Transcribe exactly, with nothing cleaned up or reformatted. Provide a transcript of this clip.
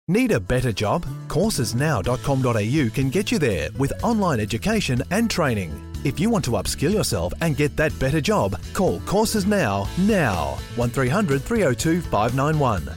Need a better job? courses now dot com dot a u can get you there with online education and training. If you want to upskill yourself and get that better job, call Courses Now now. one three hundred three oh two five nine one.